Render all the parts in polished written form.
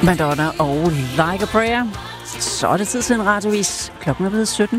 Madonna og Like a Prayer. Så er det tid til en radiovis. Klokken er blevet 17.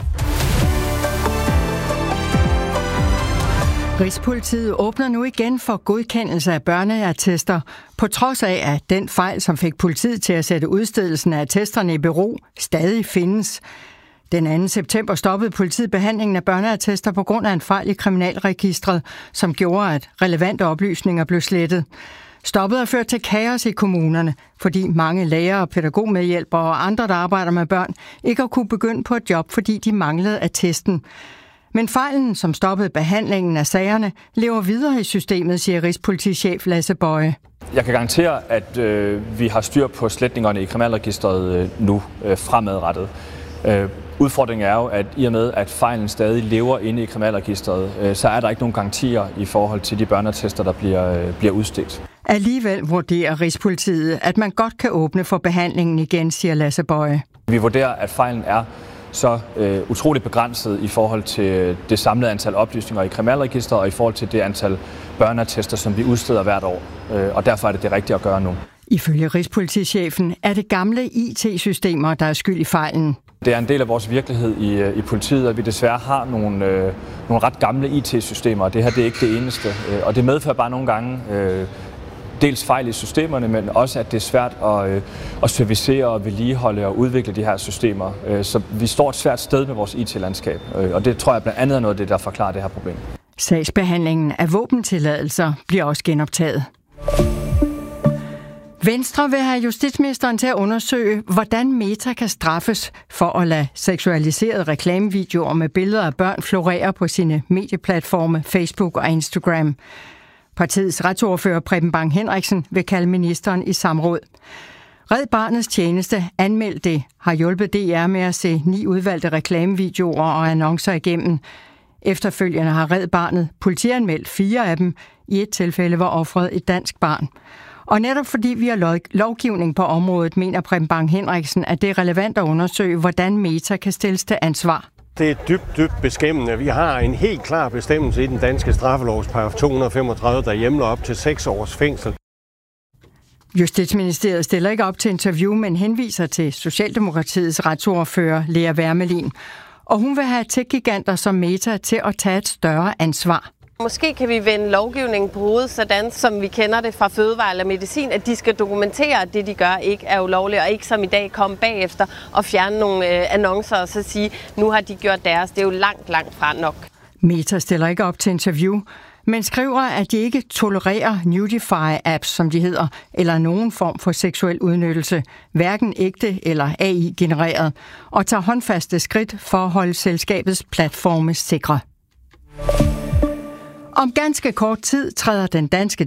Rigspolitiet åbner nu igen for godkendelse af børneattester, på trods af, at den fejl, som fik politiet til at sætte udstedelsen af attesterne i bero, stadig findes. Den 2. september stoppede politiet behandlingen af børneattester på grund af en fejl i kriminalregistret, som gjorde, at relevante oplysninger blev slettet. Stoppet har ført til kaos i kommunerne, fordi mange lærere, pædagogmedhjælpere og andre, der arbejder med børn, ikke har kunne begynde på et job, fordi de manglede attesten. Men fejlen, som stoppede behandlingen af sagerne, lever videre i systemet, siger Rigspolitichef Lasse Boye. Jeg kan garantere, at vi har styr på sletningerne i kriminalregistret nu fremadrettet. Udfordringen er jo, at i og med, at fejlen stadig lever inde i kriminalregistret, så er der ikke nogen garantier i forhold til de børneattester, der bliver udstedt. Alligevel vurderer Rigspolitiet, at man godt kan åbne for behandlingen igen, siger Lasse Boye. Vi vurderer, at fejlen er så utroligt begrænset i forhold til det samlede antal oplysninger i kriminalregistret og i forhold til det antal børneattester, som vi udsteder hvert år. Og derfor er det rigtige at gøre nu. Ifølge Rigspolitichefen er det gamle IT-systemer, der er skyld i fejlen. Det er en del af vores virkelighed i politiet, at vi desværre har nogle ret gamle IT-systemer, og det her det er ikke det eneste. Og det medfører bare nogle gange dels fejl i systemerne, men også at det er svært at servicere og vedligeholde og udvikle de her systemer. Så vi står et svært sted med vores IT-landskab, og det tror jeg blandt andet er noget af det, der forklarer det her problem. Sagsbehandlingen af våbentilladelser bliver også genoptaget. Venstre vil have justitsministeren til at undersøge, hvordan Meta kan straffes for at lade seksualiserede reklamevideoer med billeder af børn florere på sine medieplatforme Facebook og Instagram. Partiets retsordfører Preben Bang Henriksen vil kalde ministeren i samråd. Red Barnets tjeneste anmeldte det, har hjulpet DR med at se 9 udvalgte reklamevideoer og annoncer igennem. Efterfølgende har Red Barnet politianmeldt 4 af dem. I et tilfælde var offeret et dansk barn. Og netop fordi vi har lovgivning på området, mener Preben Bang Henriksen, at det er relevant at undersøge, hvordan Meta kan stilles til ansvar. Det er dybt beskæmmende. Vi har en helt klar bestemmelse i den danske straffelovs paragraf 235, der hjemler op til 6 års fængsel. Justitsministeriet stiller ikke op til interview, men henviser til Socialdemokratiets retsordfører Lea Wermelin. Og hun vil have tech-giganter som Meta til at tage et større ansvar. Måske kan vi vende lovgivningen på hovedet, sådan som vi kender det fra fødevare eller medicin, at de skal dokumentere, at det de gør ikke er ulovligt, og ikke som i dag komme bagefter og fjerne nogle annoncer og så sige, nu har de gjort deres. Det er jo langt fra nok. Meta stiller ikke op til interview, men skriver, at de ikke tolererer Nudify-apps, som de hedder, eller nogen form for seksuel udnyttelse, hverken ægte eller AI-genereret, og tager håndfaste skridt for at holde selskabets platforme sikre. Om ganske kort tid træder den danske